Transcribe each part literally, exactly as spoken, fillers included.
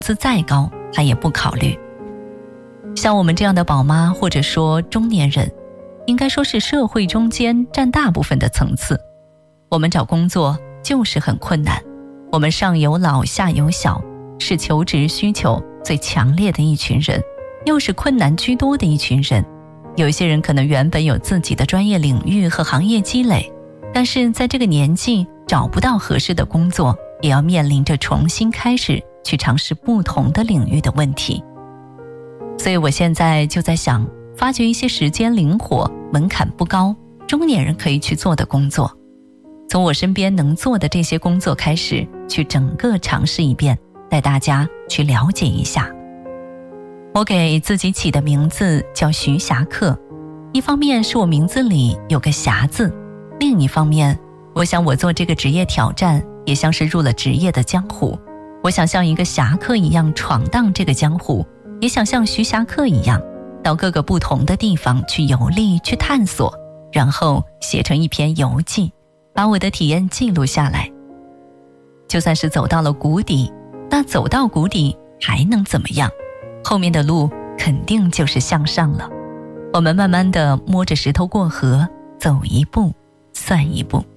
资再高，他也不考虑。像我们这样的宝妈或者说中年人，应该说是社会中间占大部分的层次。我们找工作就是很困难，我们上有老下有小，是求职需求最强烈的一群人，又是困难居多的一群人。有一些人可能原本有自己的专业领域和行业积累，但是在这个年纪找不到合适的工作，也要面临着重新开始去尝试不同的领域的问题。所以我现在就在想，发掘一些时间灵活、门槛不高、中年人可以去做的工作，从我身边能做的这些工作开始，去整个尝试一遍，带大家去了解一下。我给自己起的名字叫徐霞客，一方面是我名字里有个霞字，另一方面，我想我做这个职业挑战，也像是入了职业的江湖。我想像一个侠客一样闯荡这个江湖，也想像徐霞客一样，到各个不同的地方去游历、去探索，然后写成一篇游记，把我的体验记录下来。就算是走到了谷底，那走到谷底还能怎么样？后面的路肯定就是向上了。我们慢慢地摸着石头过河，走一步算一步。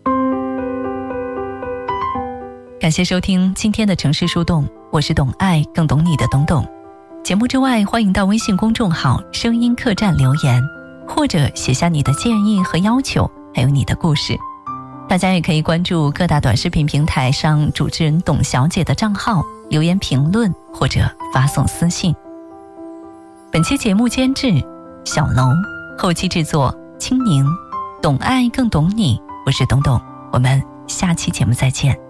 感谢收听今天的城市树洞，我是懂爱更懂你的懂懂。节目之外，欢迎到微信公众号声音客栈留言，或者写下你的建议和要求，还有你的故事。大家也可以关注各大短视频平台上主持人董小姐的账号，留言评论或者发送私信。本期节目监制小楼，后期制作青柠，懂爱更懂你，我是董董，我们下期节目再见。